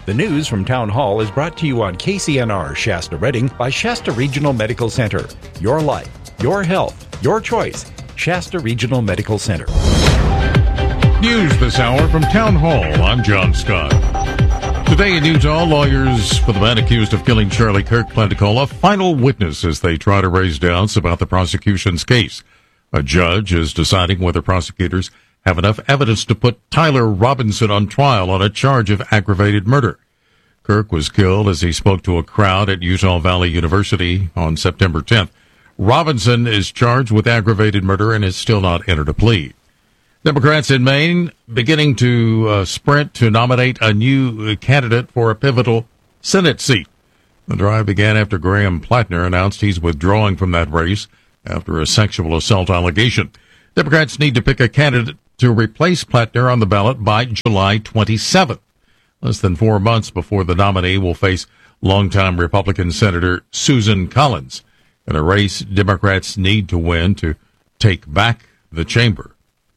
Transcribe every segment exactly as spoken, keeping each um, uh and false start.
The news from Town Hall is brought to you on K C N R Shasta Redding by Shasta Regional Medical Center. Your life, your health, your choice. Shasta Regional Medical Center. News this hour from Town Hall. I'm John Scott. Today in Utah, lawyers for the man accused of killing Charlie Kirk plan to call a final witness as they try to raise doubts about the prosecution's case. A judge is deciding whether prosecutors have enough evidence to put Tyler Robinson on trial on a charge of aggravated murder. Kirk was killed as he spoke to a crowd at Utah Valley University on September tenth. Robinson is charged with aggravated murder and has still not entered a plea. Democrats in Maine beginning to uh, sprint to nominate a new candidate for a pivotal Senate seat. The drive began after Graham Plattner announced he's withdrawing from that race after a sexual assault allegation. Democrats need to pick a candidate to replace Plattner on the ballot by July twenty-seventh, less than four months before the nominee will face longtime Republican Senator Susan Collins in a race Democrats need to win to take back the chamber.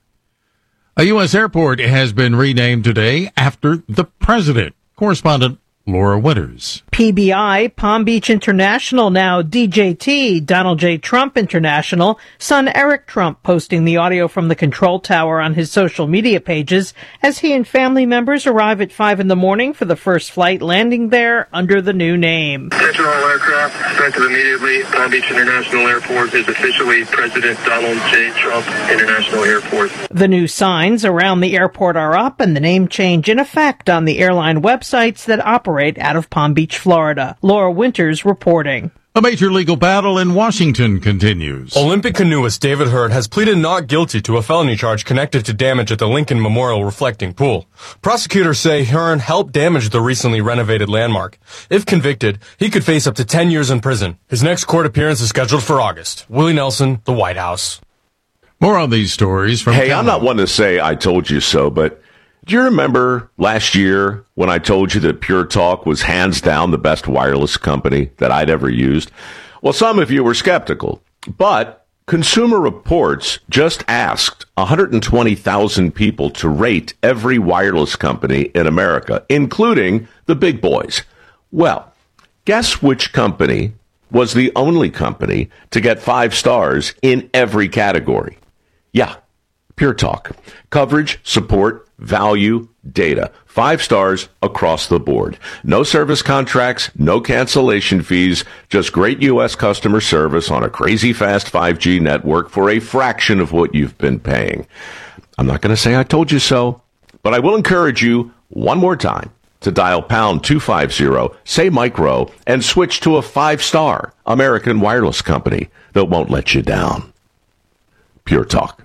A U S airport has been renamed today after the president. Correspondent Laura Winters. P B I, Palm Beach International, now D J T, Donald J. Trump International. Son Eric Trump posting the audio from the control tower on his social media pages as he and family members arrive at five in the morning for the first flight landing there under the new name. Attention all aircraft, effective immediately. Palm Beach International Airport is officially President Donald J. Trump International Airport. The new signs around the airport are up and the name change in effect on the airline websites that operate out of Palm Beach, Florida. Laura Winters reporting. A major legal battle in Washington continues. Olympic canoeist David Hurd has pleaded not guilty to a felony charge connected to damage at the Lincoln Memorial Reflecting Pool. Prosecutors say Hearn helped damage the recently renovated landmark. If convicted, he could face up to ten years in prison. His next court appearance is scheduled for August. Willie Nelson, The White House. More on these stories from... Hey, Cal- I'm not one to say I told you so, but do you remember last year when I told you that Pure Talk was hands down the best wireless company that I'd ever used? Well, some of you were skeptical, but Consumer Reports just asked one hundred twenty thousand people to rate every wireless company in America, including the big boys. Well, guess which company was the only company to get five stars in every category? Yeah, Pure Talk. Coverage, support, value, data. Five stars across the board. No service contracts, no cancellation fees, just great U S customer service on a crazy fast five G network for a fraction of what you've been paying. I'm not going to say I told you so, but I will encourage you one more time to dial pound two fifty, say micro, and switch to a five-star American wireless company that won't let you down. Pure Talk.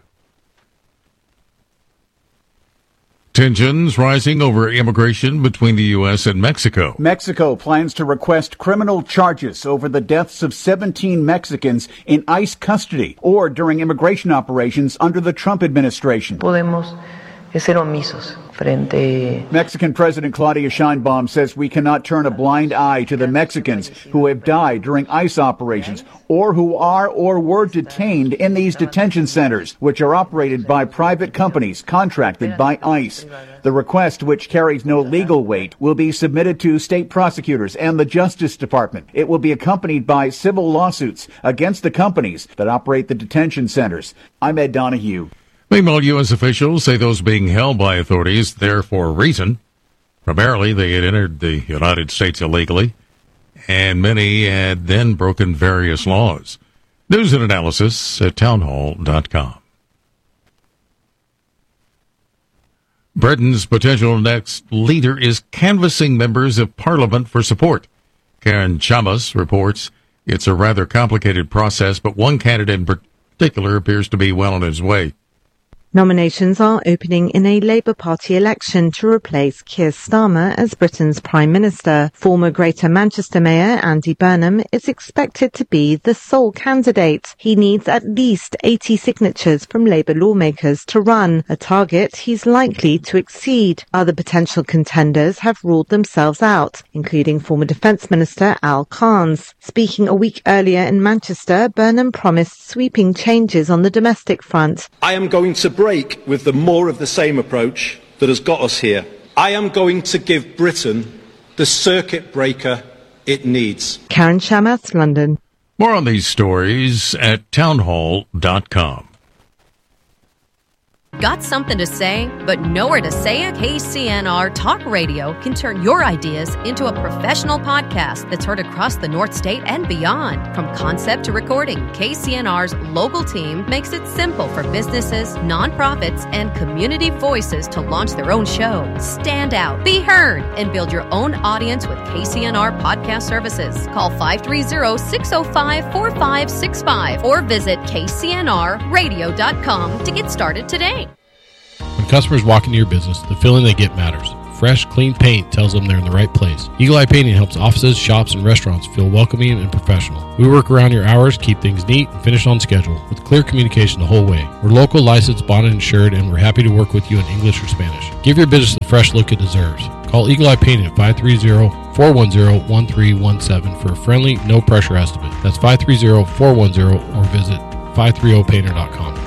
Tensions rising over immigration between the U S and Mexico. Mexico plans to request criminal charges over the deaths of seventeen Mexicans in ICE custody or during immigration operations under the Trump administration. Podemos ser omisos frente. Mexican President Claudia Sheinbaum says we cannot turn a blind eye to the Mexicans who have died during ICE operations or who are or were detained in these detention centers, which are operated by private companies contracted by ICE. The request, which carries no legal weight, will be submitted to state prosecutors and the Justice Department. It will be accompanied by civil lawsuits against the companies that operate the detention centers. I'm Ed Donahue. Meanwhile, U S officials say those being held by authorities there for a reason. Primarily, they had entered the United States illegally, and many had then broken various laws. News and analysis at townhall dot com. Britain's potential next leader is canvassing members of parliament for support. Karen Chamas reports it's a rather complicated process, but one candidate in particular appears to be well on his way. Nominations are opening in a Labour Party election to replace Keir Starmer as Britain's Prime Minister. Former Greater Manchester Mayor Andy Burnham is expected to be the sole candidate. He needs at least eighty signatures from Labour lawmakers to run, a target he's likely to exceed. Other potential contenders have ruled themselves out, including former Defence Minister Al Carnes. Speaking a week earlier in Manchester, Burnham promised sweeping changes on the domestic front. I am going to break with the more of the same approach that has got us here. I am going to give Britain the circuit breaker it needs. Karen Shamath, London. More on these stories at townhall dot com. Got something to say, but nowhere to say it? K C N R Talk Radio can turn your ideas into a professional podcast that's heard across the North State and beyond. From concept to recording, K C N R's local team makes it simple for businesses, nonprofits, and community voices to launch their own show. Stand out, be heard, and build your own audience with K C N R Podcast Services. Call five three zero, six zero five, four five six five or visit K C N R radio dot com to get started today. When customers walk into your business, the feeling they get matters. Fresh, clean paint tells them they're in the right place. Eagle Eye Painting helps offices, shops, and restaurants feel welcoming and professional. We work around your hours, keep things neat, and finish on schedule with clear communication the whole way. We're local, licensed, bonded, and insured, and we're happy to work with you in English or Spanish. Give your business the fresh look it deserves. Call Eagle Eye Painting at five three zero, four one zero, one three one seven for a friendly, no-pressure estimate. That's five three zero, four one zero or visit five three zero painter dot com.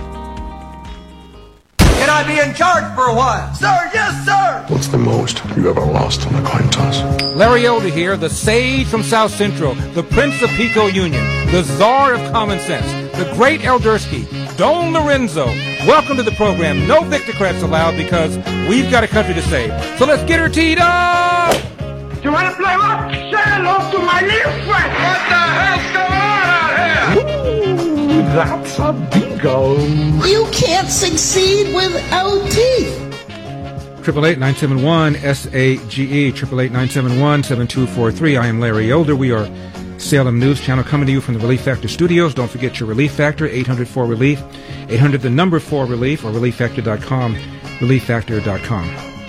Can I be in charge for a while? Sir, yes, sir! What's the most you ever lost on a coin toss? Larry Elder here, the sage from South Central, the Prince of Pico Union, the czar of common sense, the great Eldersky, Don Lorenzo. Welcome to the program. No Victocrats allowed because we've got a country to save. So let's get her teed up! You want to play what? Say hello to my little friend! What the hell's going on out here? Ooh, that's a bingo. You can't succeed without teeth. Triple eight nine seven one S A G E. Triple eight nine seven one seven two four three. I am Larry Elder. We are Salem News Channel coming to you from the Relief Factor Studios. Don't forget your Relief Factor, eight hundred four relief, eight hundred the number four relief, or relief factor dot com, relief factor dot com.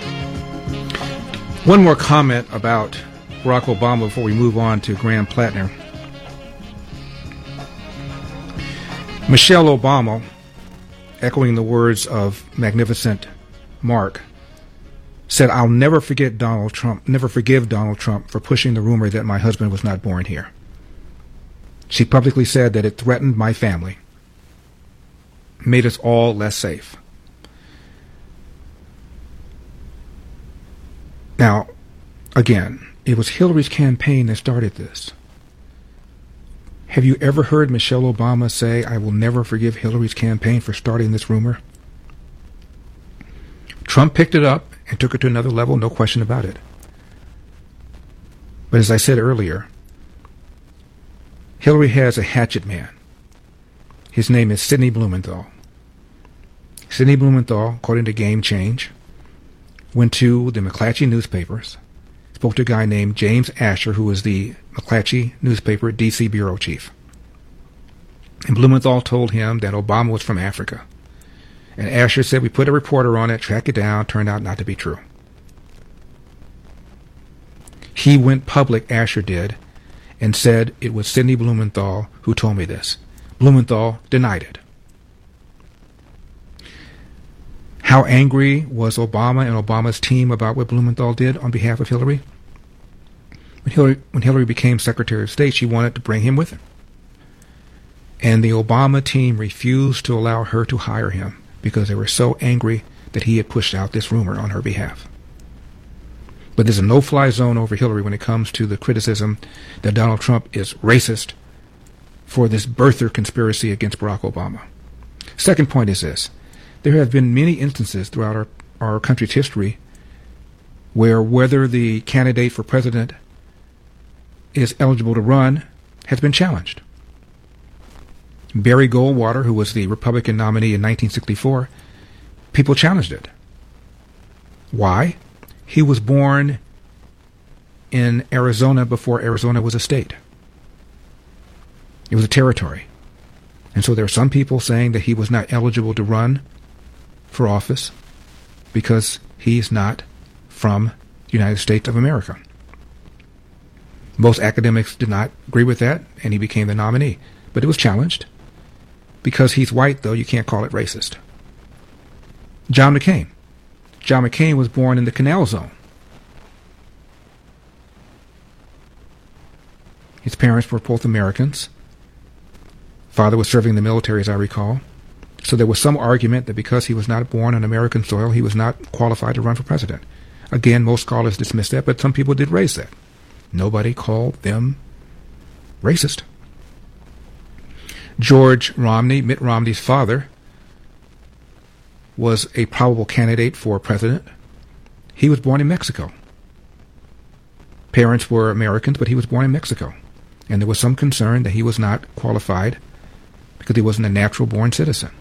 One more comment about Barack Obama before we move on to Graham Plattner. Michelle Obama, echoing the words of Magnificent Mark, said, "I'll never forget Donald Trump, never forgive Donald Trump for pushing the rumor that my husband was not born here." She publicly said that it threatened my family, made us all less safe. Now, again, it was Hillary's campaign that started this. Have you ever heard Michelle Obama say, "I will never forgive Hillary's campaign for starting this rumor"? Trump picked it up and took it to another level, no question about it. But as I said earlier, Hillary has a hatchet man. His name is Sidney Blumenthal. Sidney Blumenthal, according to Game Change, went to the McClatchy newspapers, spoke to a guy named James Asher, who was the McClatchy newspaper D C bureau chief. And Blumenthal told him that Obama was from Africa. And Asher said, "We put a reporter on it, tracked it down, turned out not to be true." He went public, Asher did, and said it was Sidney Blumenthal who told me this. Blumenthal denied it. How angry was Obama and Obama's team about what Blumenthal did on behalf of Hillary? When Hillary, when Hillary became Secretary of State, she wanted to bring him with her. And the Obama team refused to allow her to hire him because they were so angry that he had pushed out this rumor on her behalf. But there's a no-fly zone over Hillary when it comes to the criticism that Donald Trump is racist for this birther conspiracy against Barack Obama. Second point is this. There have been many instances throughout our, our country's history where whether the candidate for president is eligible to run has been challenged. Barry Goldwater, who was the Republican nominee in nineteen sixty-four, people challenged it. Why? He was born in Arizona before Arizona was a state. It was a territory. And so there are some people saying that he was not eligible to run for office because he's not from the United States of America. Most academics did not agree with that, and he became the nominee. But it was challenged. Because he's white, though, you can't call it racist. John McCain. John McCain was born in the Canal Zone. His parents were both Americans. Father was serving in the military, as I recall. So there was some argument that because he was not born on American soil, he was not qualified to run for president. Again, most scholars dismiss that, but some people did raise that. Nobody called them racist. George Romney, Mitt Romney's father, was a probable candidate for president. He was born in Mexico. Parents were Americans, but he was born in Mexico. And there was some concern that he was not qualified because he wasn't a natural-born citizen.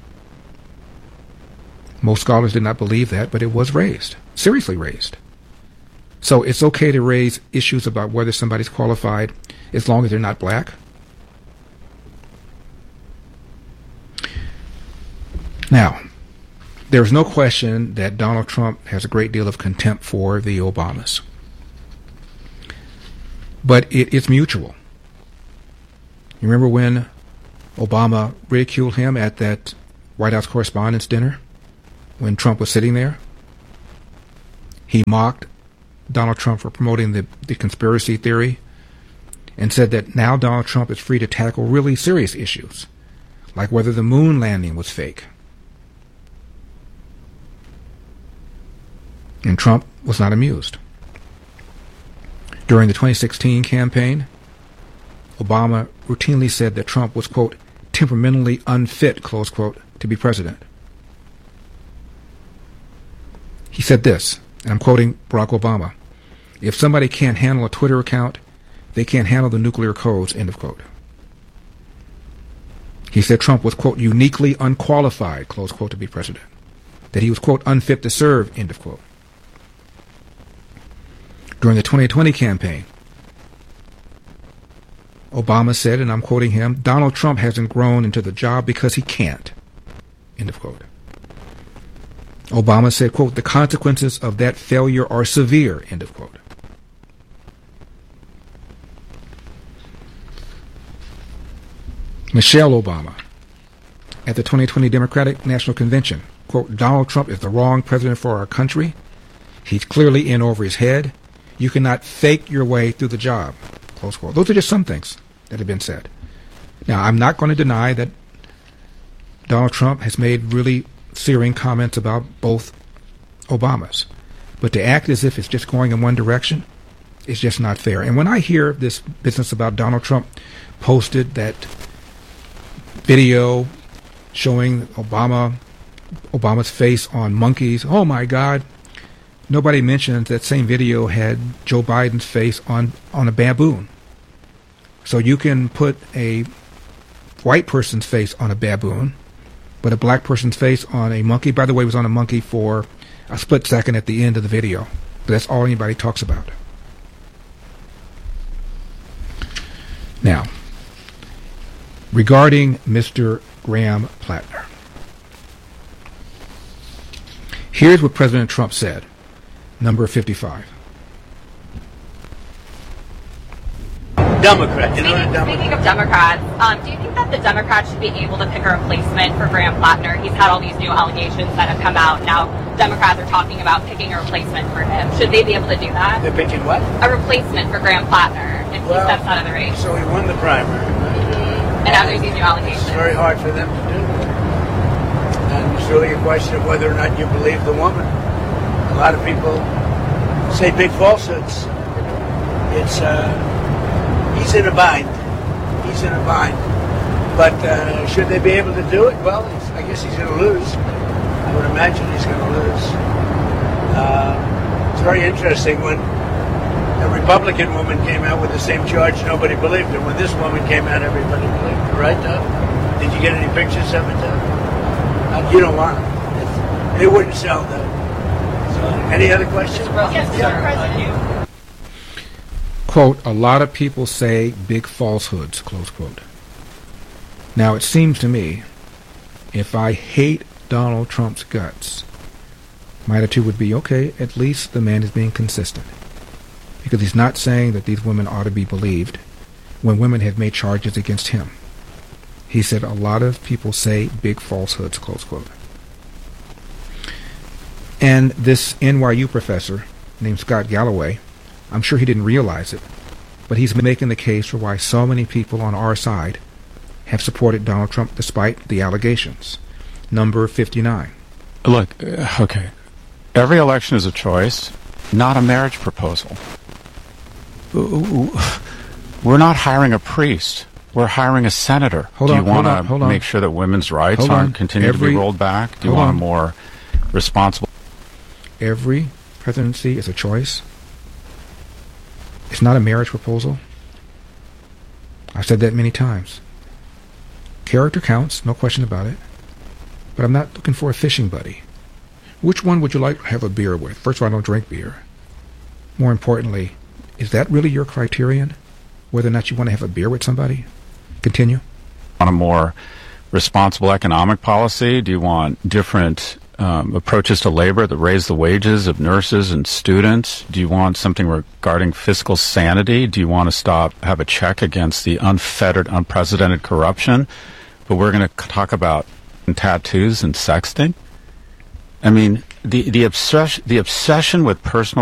Most scholars did not believe that, but it was raised, seriously raised. So it's okay to raise issues about whether somebody's qualified as long as they're not black. Now, there's no question that Donald Trump has a great deal of contempt for the Obamas. But it is mutual. You remember when Obama ridiculed him at that White House Correspondents' Dinner when Trump was sitting there? He mocked Donald Trump for promoting the, the conspiracy theory and said that now Donald Trump is free to tackle really serious issues, like whether the moon landing was fake. And Trump was not amused. During the twenty sixteen campaign, Obama routinely said that Trump was, quote, temperamentally unfit, close quote, to be president. He said this, and I'm quoting Barack Obama, "If somebody can't handle a Twitter account, they can't handle the nuclear codes," end of quote. He said Trump was, quote, uniquely unqualified, close quote, to be president. That he was, quote, unfit to serve, end of quote. During the twenty twenty campaign, Obama said, and I'm quoting him, "Donald Trump hasn't grown into the job because he can't," end of quote. Obama said, quote, "The consequences of that failure are severe," end of quote. Michelle Obama, at the twenty twenty Democratic National Convention, quote, "Donald Trump is the wrong president for our country. He's clearly in over his head. You cannot fake your way through the job," close quote. Those are just some things that have been said. Now, I'm not going to deny that Donald Trump has made really searing comments about both Obamas. But to act as if it's just going in one direction is just not fair. And when I hear this business about Donald Trump posted that video showing Obama, Obama's face on monkeys, oh my God, nobody mentions that same video had Joe Biden's face on, on a baboon. So you can put a white person's face on a baboon, but a black person's face on a monkey. By the way, it was on a monkey for a split second at the end of the video. But that's all anybody talks about. Now, regarding Mister Graham Plattner, here's what President Trump said, number fifty-five. Democrat. You know, speaking, Democrat. speaking of Democrats, um, do you think that the Democrats should be able to pick a replacement for Graham Plattner? He's had all these new allegations that have come out. Now Democrats are talking about picking a replacement for him. Should they be able to do that? They're picking what? A replacement for Graham Plattner if well, he steps out of the race. So he won the primary. And now there's these new allegations. It's very hard for them to do. And it's really a question of whether or not you believe the woman. A lot of people say big falsehoods. It's, uh, he's in a bind. He's in a bind. But uh, should they be able to do it? Well, I guess he's going to lose. I would imagine he's going to lose. Uh, it's very interesting when a Republican woman came out with the same charge, nobody believed her. When this woman came out, everybody believed her. Right, Doug? Did you get any pictures of it, Doug? Uh, you don't want them. They wouldn't sell them. So, any other questions? Yes, sir. Quote, "A lot of people say big falsehoods," close quote. Now, it seems to me, if I hate Donald Trump's guts, my attitude would be, okay, at least the man is being consistent. Because he's not saying that these women ought to be believed when women have made charges against him. He said a lot of people say big falsehoods, close quote. And this N Y U professor named Scott Galloway, I'm sure he didn't realize it, but he's making the case for why so many people on our side have supported Donald Trump despite the allegations. Number fifty-nine. Look, uh, okay, every election is a choice, not a marriage proposal. We're not hiring a priest. We're hiring a senator. Hold Do on, you want hold on, to make sure that women's rights hold aren't on. continue Every, to be rolled back? Do you hold want on. a more responsible... Every presidency is a choice. It's not a marriage proposal. I've said that many times. Character counts, no question about it. But I'm not looking for a fishing buddy. Which one would you like to have a beer with? First of all, I don't drink beer. More importantly, is that really your criterion? Whether or not you want to have a beer with somebody? Continue. Want a more responsible economic policy? Do you want different um, approaches to labor that raise the wages of nurses and students? Do you want something regarding fiscal sanity? Do you want to stop, have a check against the unfettered, unprecedented corruption? But we're going to talk about tattoos and sexting? I mean, the, the obsession, the obsession with personal